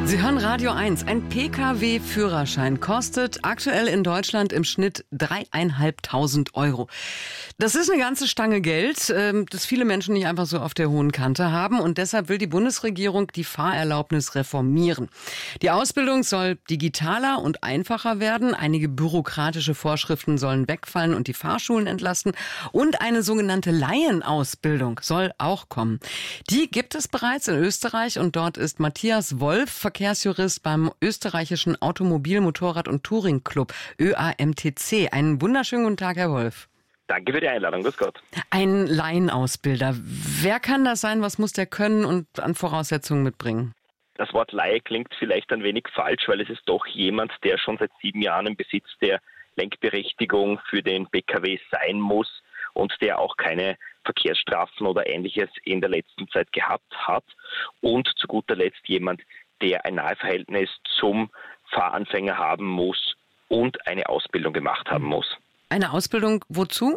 Sie hören Radio 1. Ein Pkw-Führerschein kostet aktuell in Deutschland im Schnitt 3.500 Euro. Das ist eine ganze Stange Geld, das viele Menschen nicht einfach so auf der hohen Kante haben. Und deshalb will die Bundesregierung die Fahrerlaubnis reformieren. Die Ausbildung soll digitaler und einfacher werden. Einige bürokratische Vorschriften sollen wegfallen und die Fahrschulen entlasten. Und eine sogenannte Laienausbildung soll auch kommen. Die gibt es bereits in Österreich und dort ist Matthias Wolf, Verkehrsjurist beim österreichischen Automobil-, Motorrad- und Touring-Club ÖAMTC. Einen wunderschönen guten Tag, Herr Wolf. Danke für die Einladung, grüß Gott. Ein Laienausbilder. Wer kann das sein? Was muss der können und an Voraussetzungen mitbringen? Das Wort Laie klingt vielleicht ein wenig falsch, weil es ist doch jemand, der schon seit 7 Jahren im Besitz der Lenkberechtigung für den Pkw sein muss und der auch keine Verkehrsstrafen oder Ähnliches in der letzten Zeit gehabt hat. Und zu guter Letzt jemand, der ein Naheverhältnis zum Fahranfänger haben muss und eine Ausbildung gemacht haben muss. Eine Ausbildung wozu?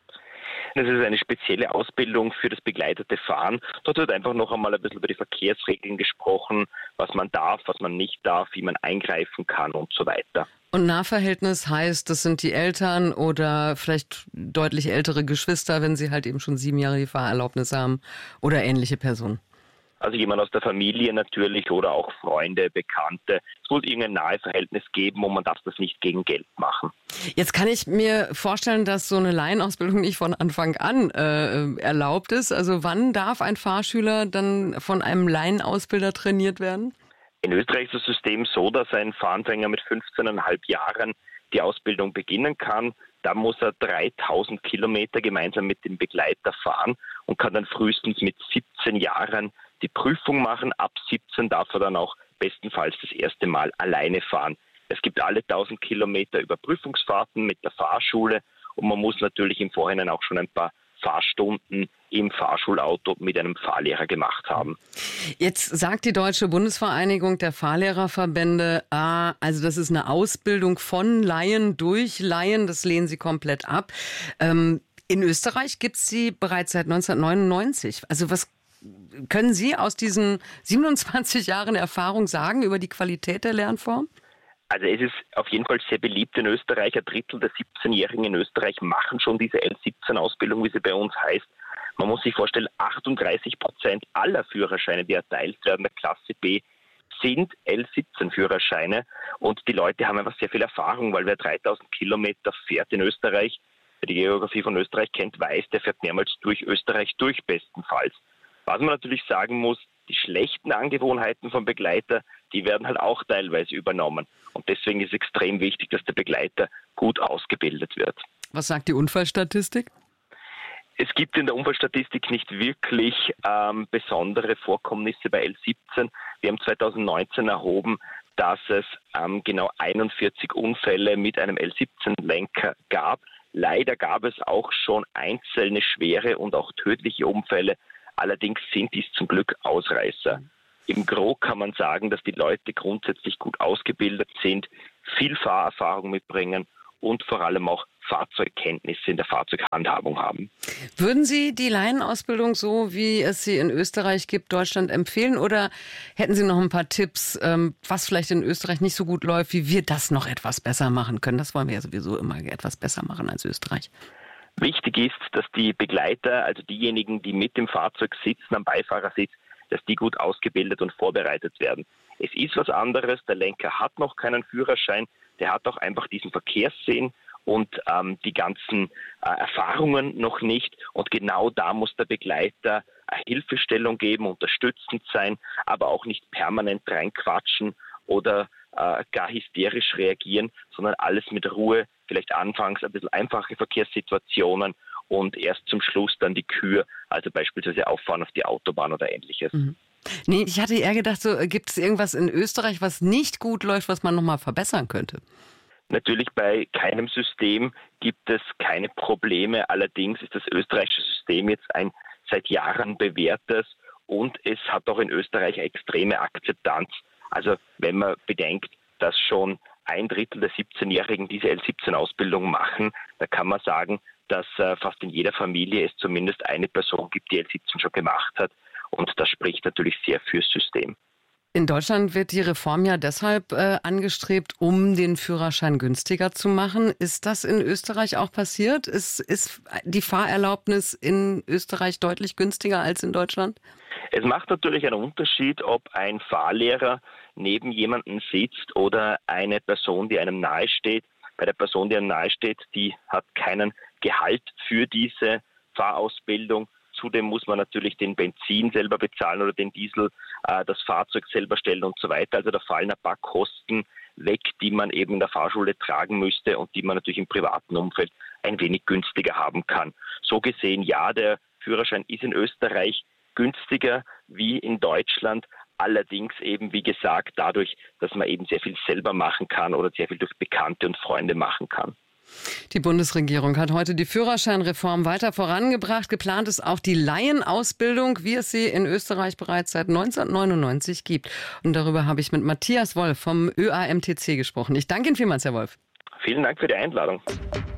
Das ist eine spezielle Ausbildung für das begleitete Fahren. Dort wird einfach noch einmal ein bisschen über die Verkehrsregeln gesprochen, was man darf, was man nicht darf, wie man eingreifen kann und so weiter. Und Nahverhältnis heißt, das sind die Eltern oder vielleicht deutlich ältere Geschwister, wenn sie halt eben schon 7 Jahre die Fahrerlaubnis haben oder ähnliche Personen. Also jemand aus der Familie natürlich oder auch Freunde, Bekannte. Es muss irgendein Naheverhältnis geben und man darf das nicht gegen Geld machen. Jetzt kann ich mir vorstellen, dass so eine Laienausbildung nicht von Anfang an erlaubt ist. Also wann darf ein Fahrschüler dann von einem Laienausbilder trainiert werden? In Österreich ist das System so, dass ein Fahranfänger mit 15,5 Jahren die Ausbildung beginnen kann. Da muss er 3.000 Kilometer gemeinsam mit dem Begleiter fahren und kann dann frühestens mit 17 Jahren die Prüfung machen. Ab 17 darf er dann auch bestenfalls das erste Mal alleine fahren. Es gibt alle 1.000 Kilometer Überprüfungsfahrten mit der Fahrschule und man muss natürlich im Vorhinein auch schon ein paar Fahrstunden im Fahrschulauto mit einem Fahrlehrer gemacht haben. Jetzt sagt die Deutsche Bundesvereinigung der Fahrlehrerverbände, also das ist eine Ausbildung von Laien durch Laien, das lehnen sie komplett ab. In Österreich gibt es sie bereits seit 1999. Also was können Sie aus diesen 27 Jahren Erfahrung sagen über die Qualität der Lernform? Also es ist auf jeden Fall sehr beliebt in Österreich. 1/3 der 17-Jährigen in Österreich machen schon diese L17-Ausbildung, wie sie bei uns heißt. Man muss sich vorstellen, 38% aller Führerscheine, die erteilt werden, der Klasse B, sind L17-Führerscheine. Und die Leute haben einfach sehr viel Erfahrung, weil wer 3.000 Kilometer fährt in Österreich, wer die Geografie von Österreich kennt, weiß, der fährt mehrmals durch Österreich durch, bestenfalls. Was man natürlich sagen muss, die schlechten Angewohnheiten vom Begleiter, die werden halt auch teilweise übernommen. Und deswegen ist es extrem wichtig, dass der Begleiter gut ausgebildet wird. Was sagt die Unfallstatistik? Es gibt in der Unfallstatistik nicht wirklich besondere Vorkommnisse bei L17. Wir haben 2019 erhoben, dass es genau 41 Unfälle mit einem L17-Lenker gab. Leider gab es auch schon einzelne schwere und auch tödliche Unfälle. Allerdings sind dies zum Glück Ausreißer. Im Gros kann man sagen, dass die Leute grundsätzlich gut ausgebildet sind, viel Fahrerfahrung mitbringen und vor allem auch Fahrzeugkenntnisse in der Fahrzeughandhabung haben. Würden Sie die Laienausbildung, so wie es sie in Österreich gibt, Deutschland empfehlen? Oder hätten Sie noch ein paar Tipps, was vielleicht in Österreich nicht so gut läuft, wie wir das noch etwas besser machen können? Das wollen wir ja sowieso immer etwas besser machen als Österreich. Wichtig ist, dass die Begleiter, also diejenigen, die mit dem Fahrzeug sitzen, am Beifahrersitz, dass die gut ausgebildet und vorbereitet werden. Es ist was anderes, der Lenker hat noch keinen Führerschein, der hat auch einfach diesen Verkehrssinn und die ganzen Erfahrungen noch nicht. Und genau da muss der Begleiter eine Hilfestellung geben, unterstützend sein, aber auch nicht permanent reinquatschen oder gar hysterisch reagieren, sondern alles mit Ruhe, vielleicht anfangs ein bisschen einfache Verkehrssituationen und erst zum Schluss dann die Kür, also beispielsweise auffahren auf die Autobahn oder Ähnliches. Mhm. Nee, ich hatte eher gedacht, so gibt es irgendwas in Österreich, was nicht gut läuft, was man nochmal verbessern könnte? Natürlich bei keinem System gibt es keine Probleme. Allerdings ist das österreichische System jetzt ein seit Jahren bewährtes und es hat auch in Österreich eine extreme Akzeptanz. Also wenn man bedenkt, dass schon 1/3 der 17-Jährigen diese L17-Ausbildung machen, da kann man sagen, dass fast in jeder Familie es zumindest eine Person gibt, die L17 schon gemacht hat. Und das spricht natürlich sehr fürs System. In Deutschland wird die Reform ja deshalb angestrebt, um den Führerschein günstiger zu machen. Ist das in Österreich auch passiert? Ist die Fahrerlaubnis in Österreich deutlich günstiger als in Deutschland? Es macht natürlich einen Unterschied, ob ein Fahrlehrer neben jemandem sitzt oder eine Person, die einem nahesteht. Bei der Person, die einem nahesteht, die hat keinen Gehalt für diese Fahrausbildung. Zudem muss man natürlich den Benzin selber bezahlen oder den Diesel, das Fahrzeug selber stellen und so weiter. Also da fallen ein paar Kosten weg, die man eben in der Fahrschule tragen müsste und die man natürlich im privaten Umfeld ein wenig günstiger haben kann. So gesehen, ja, der Führerschein ist in Österreich günstiger wie in Deutschland. Allerdings eben, wie gesagt, dadurch, dass man eben sehr viel selber machen kann oder sehr viel durch Bekannte und Freunde machen kann. Die Bundesregierung hat heute die Führerscheinreform weiter vorangebracht. Geplant ist auch die Laienausbildung, wie es sie in Österreich bereits seit 1999 gibt. Und darüber habe ich mit Matthias Wolf vom ÖAMTC gesprochen. Ich danke Ihnen vielmals, Herr Wolf. Vielen Dank für die Einladung.